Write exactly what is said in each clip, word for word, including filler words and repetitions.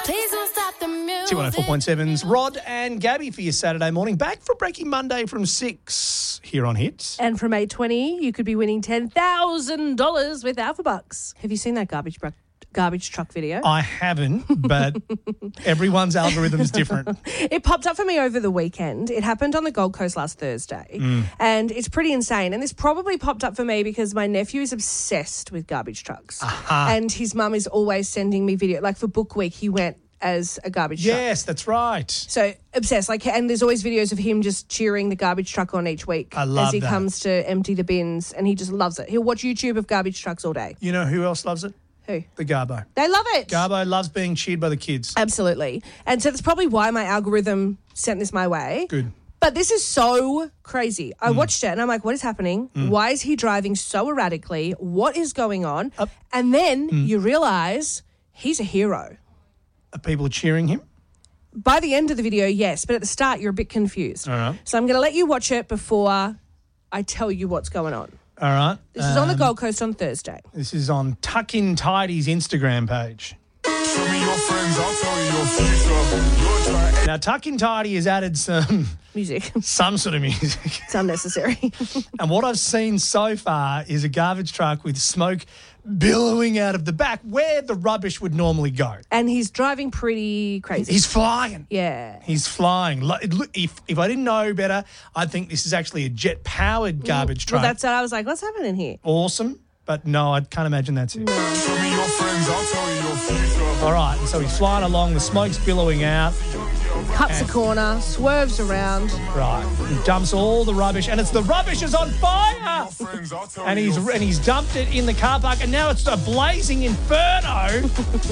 Please don't stop the music. T one oh four point seven's Rod and Gabby for your Saturday morning. Back for Breaking Monday from six here on Hits. And from eight twenty, you could be winning ten thousand dollars with Alpha Bucks. Have you seen that garbage truck, garbage truck video? I haven't, but everyone's algorithm is different. It popped up for me over the weekend. It happened on the Gold Coast last Thursday. Mm. And it's pretty insane. And this probably popped up for me because my nephew is obsessed with garbage trucks. Aha. And his mum is always sending me video. Like for book week, he went as a garbage truck. Yes, that's right. So obsessed. Like, and there's always videos of him just cheering the garbage truck on each week I love as he that. comes to empty the bins, and he just loves it. He'll watch YouTube of garbage trucks all day. You know who else loves it? Who? The Garbo. They love it. Garbo loves being cheered by the kids. Absolutely. And so that's probably why my algorithm sent this my way. Good. But this is so crazy. I Mm. watched it and I'm like, what is happening? Mm. Why is he driving so erratically? What is going on? Up. And then Mm. you realise he's a hero. Are people cheering him? By the end of the video, yes. But at the start, you're a bit confused. All right. So I'm going to let you watch it before I tell you what's going on. All right. This is on the Um, Gold Coast on Thursday. This is on Tuck In Tidy's Instagram page. Show me your friends, I'll tell you your future. You're trying. Now, Tuck In Tidy has added some Music. some sort of music. It's unnecessary. And what I've seen so far is a garbage truck with smoke billowing out of the back where the rubbish would normally go. And he's driving pretty crazy. He's flying. Yeah. He's flying. Lo- look, If, if I didn't know better, I'd think this is actually a jet-powered garbage truck. Well, that's what I was like, what's happening here? Awesome. But no, I can't imagine that's it. Show me your friends, I'll tell you your future. All right, and so he's flying along, the smoke's billowing out. Cuts a corner, swerves around. Right, he dumps all the rubbish, and it's the rubbish is on fire! Friends, I'll tell And you he's your and he's dumped it in the car park, and now it's a blazing inferno.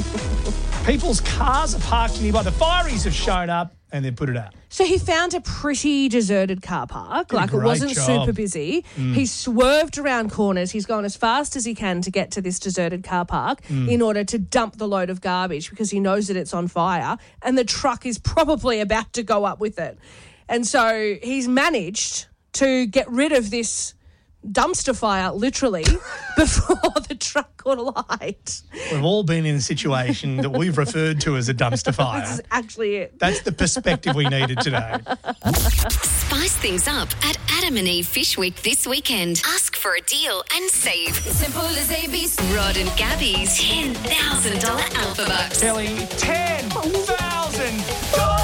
People's cars are parked nearby. The fireys have shown up, and they've put it out. So he found a pretty deserted car park. Did a Like it great wasn't job. super busy. Mm. He swerved around corners. He's gone as fast as he can to get to this deserted car park Mm. in order to dump the load of garbage because he knows that it's on fire and the truck is probably about to go up with it. And so he's managed to get rid of this dumpster fire, literally, before the truck caught alight. We've all been in a situation that we've referred to as a dumpster This fire. is actually it. That's the perspective we needed today. Spice things up at Adam and Eve Fish Week this weekend. Ask for a deal and save. Simple as A B C. Rod and Gabby's ten thousand dollars Alpha Bucks. Kelly, ten thousand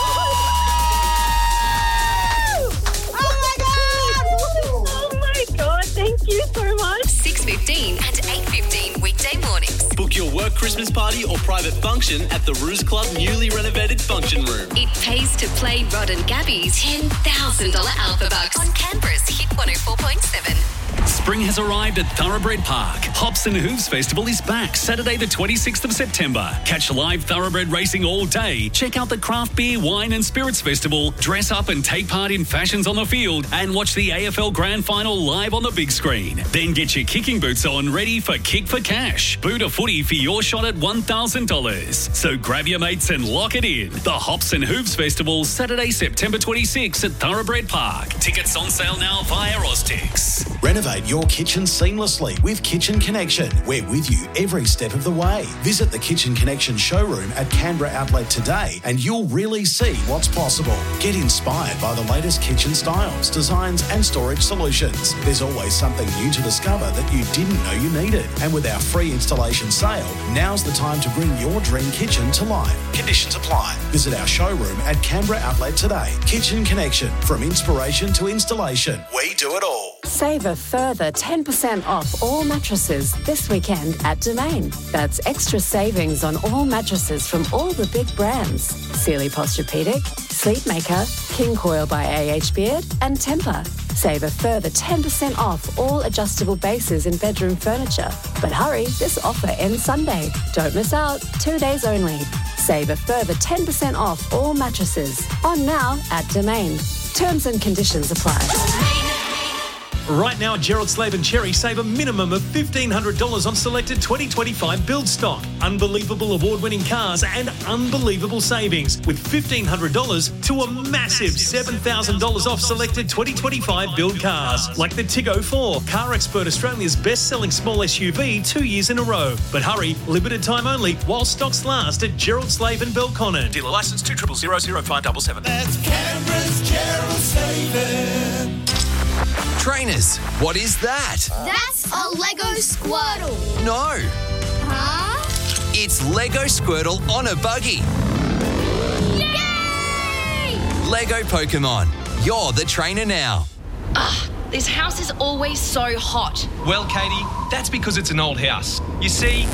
Thank you so much. six fifteen and eight fifteen weekday mornings. Book your work Christmas party or private function at the Ruse Club newly renovated function room. It pays to play Rod and Gabby's ten thousand dollars Alpha Bucks on Canberra's Hit one oh four point seven. Spring has arrived at Thoroughbred Park. Hops and Hooves Festival is back Saturday the twenty-sixth of September. Catch live thoroughbred racing all day. Check out the Craft Beer, Wine and Spirits Festival. Dress up and take part in fashions on the field and watch the A F L Grand Final live on the big screen. Then get your kicking boots on ready for Kick for Cash. Boot a footy for your shot at one thousand dollars. So grab your mates and lock it in. The Hops and Hooves Festival Saturday, September twenty-sixth at Thoroughbred Park. Tickets on sale now via Oztix. Renovate your kitchen seamlessly with Kitchen Connection. We're with you every step of the way. Visit the Kitchen Connection showroom at Canberra Outlet today and you'll really see what's possible. Get inspired by the latest kitchen styles, designs and storage solutions. There's always something new to discover that you didn't know you needed. And with our free installation sale, now's the time to bring your dream kitchen to life. Conditions apply. Visit our showroom at Canberra Outlet today. Kitchen Connection. From inspiration to installation, we do it all. Save a further ten percent off all mattresses this weekend at Domain. That's extra savings on all mattresses from all the big brands. Sealy Posturepedic, Sleepmaker, King Coil by A H Beard and Tempur. Save a further ten percent off all adjustable bases in bedroom furniture. But hurry, this offer ends Sunday. Don't miss out. Two days only. Save a further ten percent off all mattresses. On now at Domain. Terms and conditions apply. Right now at Gerald Slave and Cherry, save a minimum of fifteen hundred dollars on selected twenty twenty-five build stock. Unbelievable award-winning cars and unbelievable savings with fifteen hundred dollars to a massive seven thousand dollars off selected twenty twenty-five build cars. Like the Tiggo four, Car Expert Australia's best-selling small S U V two years in a row. But hurry, limited time only while stocks last at Gerald Slave and Belconnen. Dealer licence two triple zero zero five double seven. That's Canberra's Gerald Saving. Trainers, what is that? That's a Lego Squirtle. No. Huh? It's Lego Squirtle on a buggy. Yay! Lego Pokemon. You're the trainer now. Ugh, this house is always so hot. Well, Katie, that's because it's an old house. You see...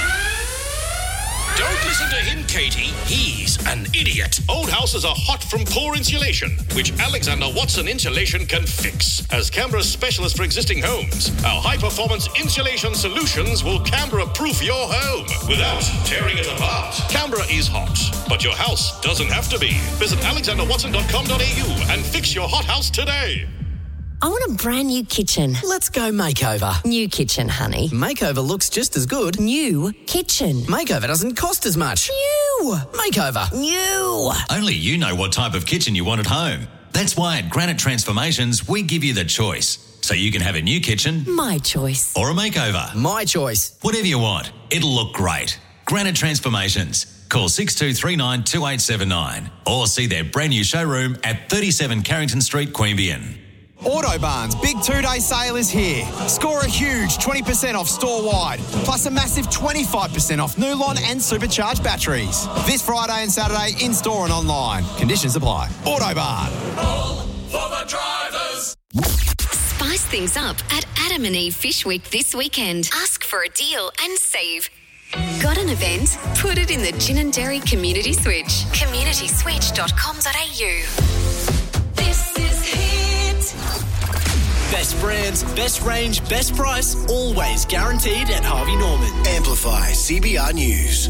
Don't listen to him, Katie. He's an idiot. Old houses are hot from poor insulation, which Alexander Watson Insulation can fix. As Canberra's specialist for existing homes, our high-performance insulation solutions will Canberra-proof your home without tearing it apart. Canberra is hot, but your house doesn't have to be. Visit alexander watson dot com dot a u and fix your hot house today. I want a brand new kitchen. Let's go makeover. New kitchen, honey. Makeover looks just as good. New kitchen. Makeover doesn't cost as much. New. Makeover. New. Only you know what type of kitchen you want at home. That's why at Granite Transformations, we give you the choice. So you can have a new kitchen. My choice. Or a makeover. My choice. Whatever you want. It'll look great. Granite Transformations. Call six two three nine two eight seven nine or see their brand new showroom at thirty-seven Carrington Street, Queanbeyan. Autobarn's big two-day sale is here. Score a huge twenty percent off store-wide, plus a massive twenty-five percent off Nulon and supercharged batteries. This Friday and Saturday in-store and online. Conditions apply. Autobarn. All for the drivers. Spice things up at Adam and Eve Fish Week this weekend. Ask for a deal and save. Got an event? Put it in the Gin and Dairy Community Switch. community switch dot com dot a u. This is Hit. Best brands, best range, best price, always guaranteed at Harvey Norman. Amplify C B R News.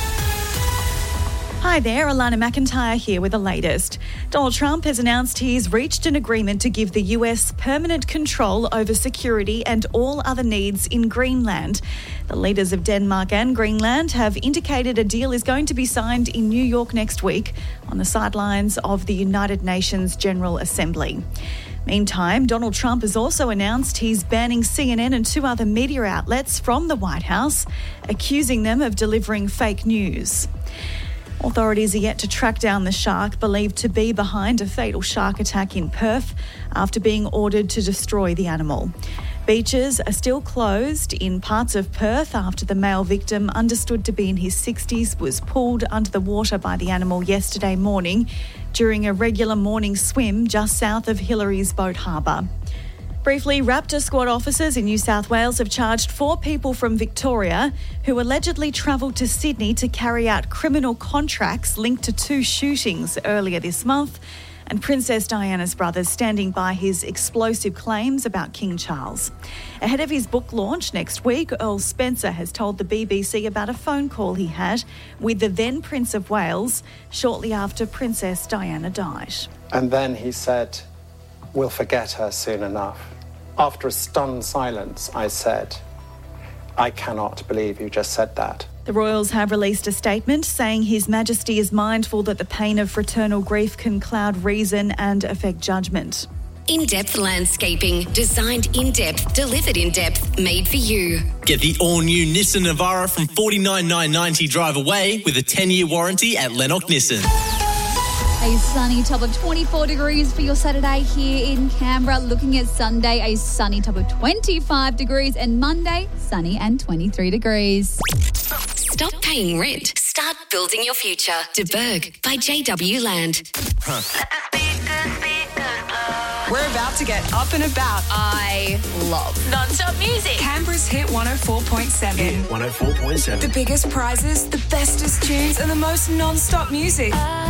Hi there, Alana McIntyre here with the latest. Donald Trump has announced he's reached an agreement to give the U S permanent control over security and all other needs in Greenland. The leaders of Denmark and Greenland have indicated a deal is going to be signed in New York next week on the sidelines of the United Nations General Assembly. Meantime, Donald Trump has also announced he's banning C N N and two other media outlets from the White House, accusing them of delivering fake news. Authorities are yet to track down the shark believed to be behind a fatal shark attack in Perth after being ordered to destroy the animal. Beaches are still closed in parts of Perth after the male victim, understood to be in his sixties, was pulled under the water by the animal yesterday morning during a regular morning swim just south of Hillary's Boat Harbour. Briefly, Raptor Squad officers in New South Wales have charged four people from Victoria who allegedly travelled to Sydney to carry out criminal contracts linked to two shootings earlier this month, and Princess Diana's brother standing by his explosive claims about King Charles. Ahead of his book launch next week, Earl Spencer has told the B B C about a phone call he had with the then Prince of Wales shortly after Princess Diana died. And then he said, "We'll forget her soon enough." After a stunned silence, I said, "I cannot believe you just said that." The Royals have released a statement saying His Majesty is mindful that the pain of fraternal grief can cloud reason and affect judgment. In-depth landscaping, designed in-depth, delivered in-depth, made for you. Get the all-new Nissan Navara from forty-nine thousand nine hundred ninety dollars drive away with a ten-year warranty at Lennox Nissan. A sunny top of twenty-four degrees for your Saturday here in Canberra. Looking at Sunday, a sunny top of twenty-five degrees, and Monday, sunny and twenty-three degrees. Stop paying rent. Start building your future. De Berg by J W Land. We're about to get up and about. I love non-stop music. Canberra's Hit one oh four point seven. Hit one oh four point seven. The biggest prizes, the bestest tunes, and the most non-stop music.